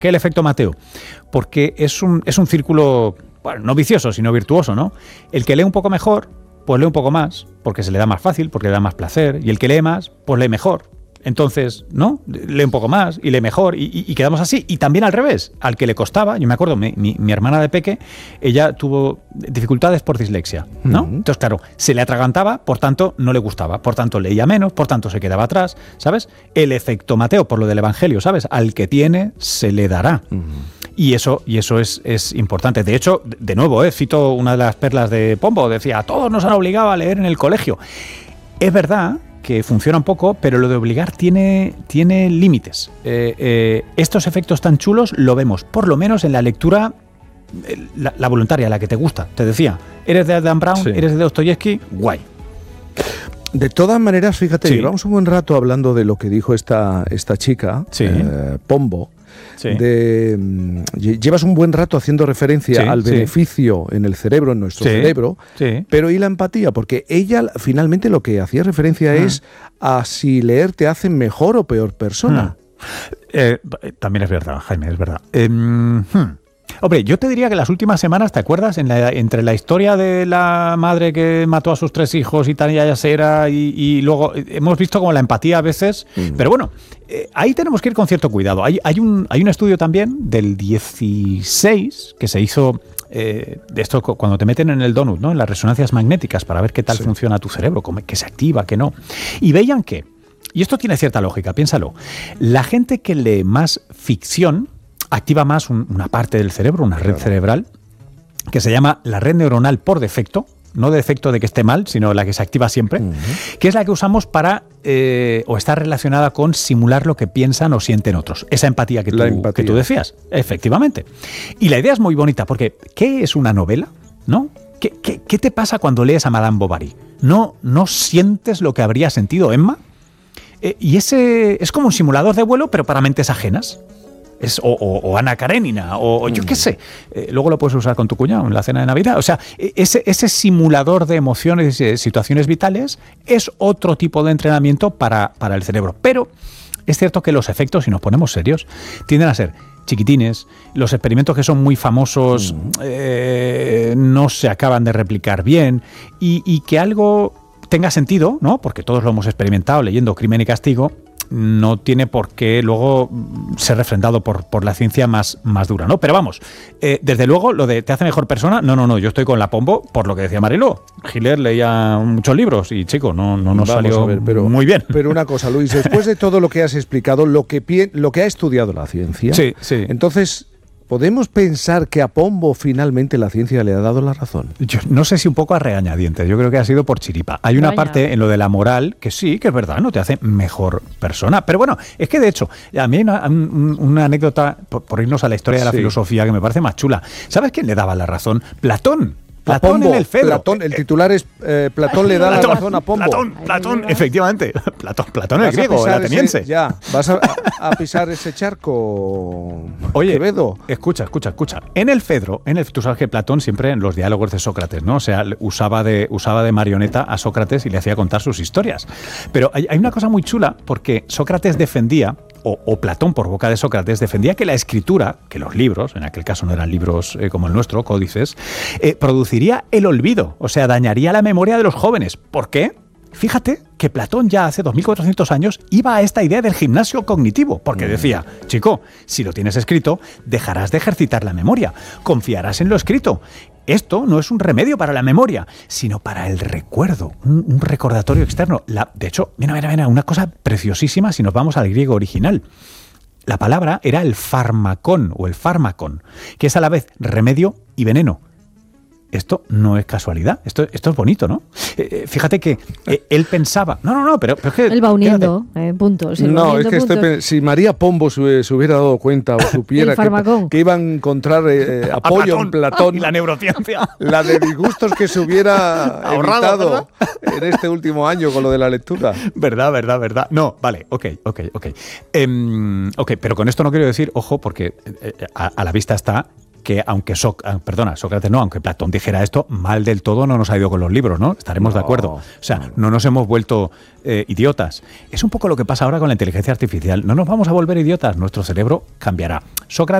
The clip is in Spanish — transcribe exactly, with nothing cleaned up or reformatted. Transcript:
¿Qué es el efecto Mateo? Porque es un, es un círculo, bueno, no vicioso, sino virtuoso, ¿no? El que lee un poco mejor, pues lee un poco más, porque se le da más fácil, porque le da más placer, y el que lee más, pues lee mejor. Entonces, ¿no? Lee un poco más y lee mejor y, y, y quedamos así. Y también al revés, al que le costaba, yo me acuerdo, mi, mi, mi hermana de peque, ella tuvo dificultades por dislexia, ¿no? Uh-huh. Entonces, claro, se le atragantaba, por tanto, no le gustaba, por tanto, leía menos, por tanto, se quedaba atrás, ¿sabes? El efecto Mateo, por lo del Evangelio, ¿sabes? Al que tiene, se le dará. Uh-huh. Y eso, y eso es, es importante. De hecho, de nuevo, ¿eh? Cito una de las perlas de Pombo, decía, a todos nos han obligado a leer en el colegio. Es verdad que funciona un poco, pero lo de obligar tiene, tiene límites. Eh, eh, estos efectos tan chulos lo vemos, por lo menos en la lectura, la, la voluntaria, la que te gusta. Te decía, eres de Dan Brown, sí. Eres de Dostoyevsky, guay. De todas maneras, fíjate, sí. Llevamos un buen rato hablando de lo que dijo esta, esta chica, sí. eh, Pombo. Sí. De, llevas un buen rato haciendo referencia sí, al beneficio sí. en el cerebro, en nuestro sí, cerebro, sí. Pero ¿y la empatía? Porque ella finalmente lo que hacía referencia hmm. es a si leer te hace mejor o peor persona. Hmm. Eh, también es verdad, Jaime, es verdad. Eh, hmm. Hombre, yo te diría que las últimas semanas, ¿te acuerdas? En la, entre la historia de la madre que mató a sus tres hijos y Tania Yasera y, y luego hemos visto como la empatía a veces, mm. pero bueno, eh, ahí tenemos que ir con cierto cuidado. Hay, hay, un, hay un estudio también del dieciséis que se hizo eh, de esto cuando te meten en el donut, ¿no? En las resonancias magnéticas para ver qué tal sí. funciona tu cerebro, que se activa, que no. Y veían que, y esto tiene cierta lógica, piénsalo, la gente que lee más ficción activa más un, una parte del cerebro, una red claro. cerebral, que se llama la red neuronal por defecto, no de defecto de que esté mal, sino la que se activa siempre, uh-huh. que es la que usamos para, eh, o está relacionada con simular lo que piensan o sienten otros. Esa empatía que tú, empatía. que tú decías, efectivamente. Y la idea es muy bonita, porque ¿qué es una novela? ¿No? ¿Qué, qué, qué te pasa cuando lees a Madame Bovary? ¿No, no sientes lo que habría sentido Emma? Eh, y ese es como un simulador de vuelo, pero para mentes ajenas. Es, o, o, o Ana Karenina, o, o yo qué sé. Eh, luego lo puedes usar con tu cuñado en la cena de Navidad. O sea, ese, ese simulador de emociones y situaciones vitales es otro tipo de entrenamiento para, para el cerebro. Pero es cierto que los efectos, si nos ponemos serios, tienden a ser chiquitines. Los experimentos que son muy famosos eh, no se acaban de replicar bien. Y, y que algo tenga sentido, ¿no? Porque todos lo hemos experimentado leyendo Crimen y Castigo, no tiene por qué luego ser refrendado por, por la ciencia más, más dura, ¿no? Pero vamos, eh, desde luego, lo de ¿te hace mejor persona? No, no, no, yo estoy con la Pombo por lo que decía Mariló. Hitler leía muchos libros y, chico, no, no nos Vamos salió a ver, pero, muy bien. Pero una cosa, Luis, después de todo lo que has explicado, lo que, lo que ha estudiado la ciencia, sí, sí. entonces, ¿podemos pensar que a Pombo finalmente la ciencia le ha dado la razón? Yo no sé si un poco a regañadientes, yo creo que ha sido por chiripa. Hay una Vaya. parte en lo de la moral que sí, que es verdad, no te hace mejor persona. Pero bueno, es que de hecho, a mí hay una, un, una anécdota, por, por irnos a la historia de la sí. filosofía, que me parece más chula. ¿Sabes quién le daba la razón? Platón. Platón Pombo, en el Fedro. Platón, el titular es eh, Platón le da Platón, la razón a Pombo. Platón, Platón, efectivamente. Platón, Platón el griego, el ateniense. Ese, ya, ¿vas a, a pisar ese charco, Oye, Quevedo? escucha, escucha, escucha. En el Fedro, en el, tú sabes que Platón siempre en los diálogos de Sócrates, ¿no? O sea, usaba de, usaba de marioneta a Sócrates y le hacía contar sus historias. Pero hay, hay una cosa muy chula, porque Sócrates defendía, O, o Platón, por boca de Sócrates, defendía que la escritura, que los libros, en aquel caso no eran libros eh, como el nuestro, códices, eh, produciría el olvido, o sea, dañaría la memoria de los jóvenes. ¿Por qué? Fíjate que Platón ya hace dos mil cuatrocientos años iba a esta idea del gimnasio cognitivo, porque decía, chico, si lo tienes escrito, dejarás de ejercitar la memoria, confiarás en lo escrito. Esto no es un remedio para la memoria, sino para el recuerdo, un, un recordatorio externo. La, de hecho, mira, mira, mira, una cosa preciosísima si nos vamos al griego original. La palabra era el farmacón o el fármacon, que es a la vez remedio y veneno. Esto no es casualidad, esto, esto es bonito, ¿no? Eh, fíjate que eh, él pensaba... No, no, no, pero, pero es que... Él va uniendo eh, puntos. No, uniendo es que puntos. Estoy, si María Pombo se, se hubiera dado cuenta o supiera que, que iba a encontrar eh, apoyo a Platón, en Platón... Y la neurociencia. La de disgustos que se hubiera ahorrado en este último año con lo de la lectura. Verdad, verdad, verdad. No, vale, ok, ok, ok. Um, ok, pero con esto no quiero decir, ojo, porque eh, a, a la vista está... que que aunque so, perdona, Sócrates no, aunque Platón dijera esto, mal del todo no nos ha ido con los libros, ¿no? Estaremos no, de acuerdo. O sea, no, no nos hemos vuelto eh, idiotas. Es un poco lo que pasa ahora con la inteligencia artificial. No nos vamos a volver idiotas, nuestro cerebro cambiará. Sócrates